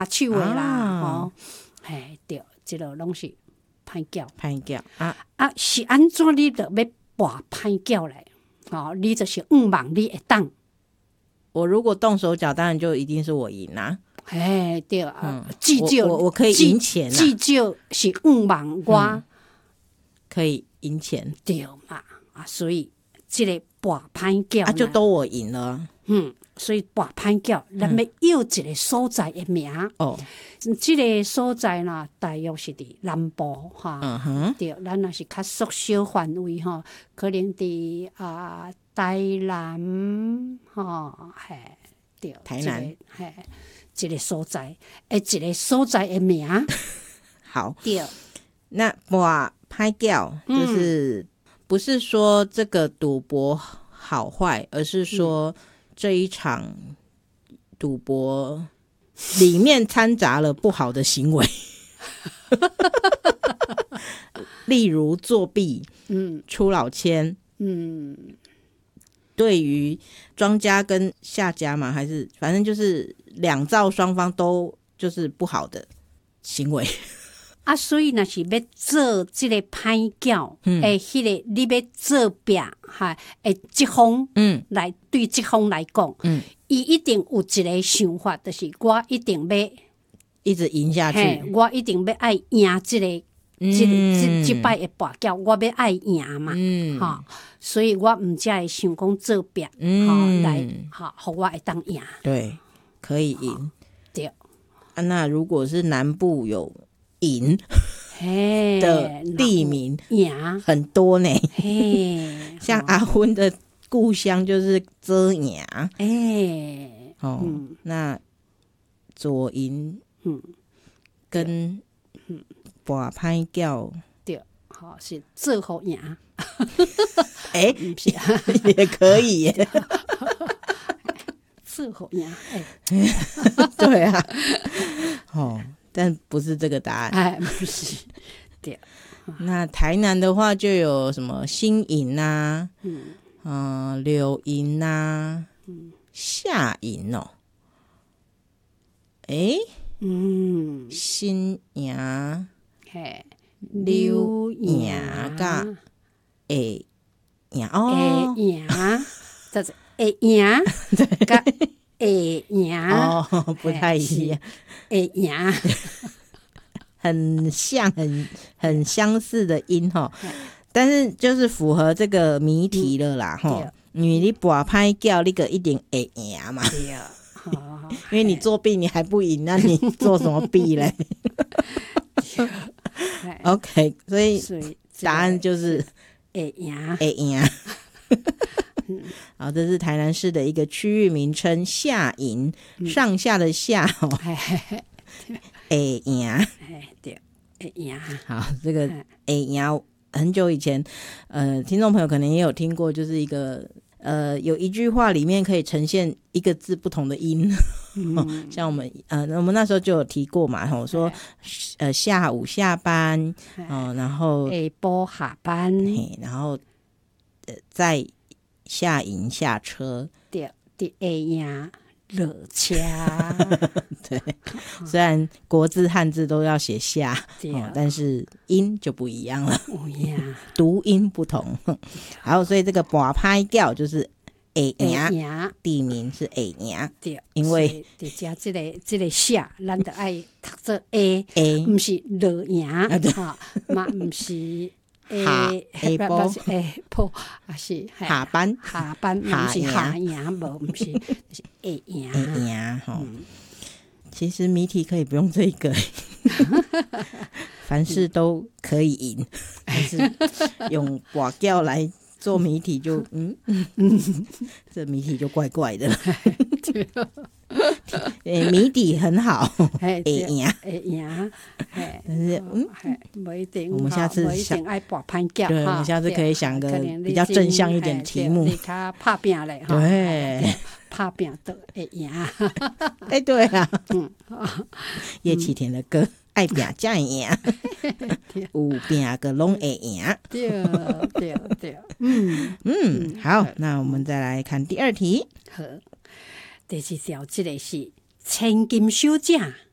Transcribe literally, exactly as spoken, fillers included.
手的啦，吼、啊，嘿、哦，对，这个拢是歹叫， 歹叫啊啊，是安怎你着要拔歹叫来？哦，你就是五望你会当。 我如果动手脚，当然就一定是我赢啦、啊。 哎，对啊，至少、 嗯、我, 我, 我可以赢钱、啊， 至少是五万我、嗯、 可以赢钱， 对嘛？啊，所以这个拔歹叫啊，就都我赢了。 嗯，所以拔歹叫，咱要要一个所在的名。 哦、 嗯，这个所在呢，大约是伫南部哈。 嗯哼， 对，咱若是较缩小范围哈，可能伫啊、呃、台南哈，嘿，对， 台南， 这个、嘿。一个所在，诶，一个所在的名。 好， 对， 那拔歹叫就是、嗯、不是说这个赌博好坏，而是说这一场赌博里面掺杂了不好的行为，例如作弊，嗯，出老千，嗯。对于庄家跟下家嘛，还是反正就是两造双方都就是不好的行为啊，所以若是要做这个歹叫，诶、嗯，迄、那个你要做壁哈，诶，这方嗯来对这方来讲，嗯，伊一定有一个想法，就是我一定要一直赢下去， 我一定要爱赢这个。嗯、这这这摆的拔叫，我要爱赢嘛，嗯，哈，所以我唔才会想讲做壁，嗯，哈，来，哈，互我会当赢， 对，可以赢， 对。 啊，那如果是南部有赢的地名， 赢很多呢， 嘿， 像阿芬的故乡就是遮营， 哎， 哦，嗯、那左营，嗯，跟嗯。拔歹叫， 对，好是做好赢， 哎、欸，是啊，也可以耶， 做好赢，哎， 对啊，哦，但不是这个答案， 哎，不是，对。 那台南的话就有什么新营啊，嗯，呃、柳营啊，嗯，下营哦，哎、欸，嗯，新营。 嘿， 柳营甲下营哦， 下营，就是下营，甲下营哦，不太一样， 下营， 很像，很很相似的音哈，但是就是符合这个谜题了啦哈。因为你拔歹叫，你个一定会赢嘛， 对啊， 因为你作弊你还不赢，那你做什么弊嘞？OK， 所以答案就是会赢， 会赢。好，这是台南市的一个区域名称，下营，嗯、上下的下哦，会赢， 对，会赢。 好，这个会赢，很久以前，呃，听众朋友可能也有听过，就是一个。呃，有一句话里面可以呈现一个字不同的音，嗯哦、像我们呃，我们那时候就有提过嘛，我说呃下午下班，哦，然后下晡下班， 然后呃在下营下车， 对，对，下营落车， 对，虽然国字汉字都要写下，哦、但是音就不一样了， 不一样， 读音不同。好，所以这个拔歹叫就是会赢，地名是会赢， 对， 因为在家这个这个下，咱就爱读做 A， A 不是落赢，哈，嘛不是。 下下晡下晡啊是下班下班，不是下赢，无不是是会赢会赢哈。其实谜题可以不用这个，凡事都可以赢，但是用拔叫来做谜题就嗯嗯，这谜题就怪怪的了。欸、谜底很好，会赢会赢， 但是嗯， 不一定。 我们下次想爱拔歹叫， 对，我们下次可以想个比较正向一点的题目。 你较拍拼嘞， 对， 拍拼都会赢。 哎，对啊，嗯，叶启田的歌。爱拼才会赢，有拼个拢会赢。 对对对，嗯嗯，好，那我们再来看第二题。 好，第四条这个是千金小姐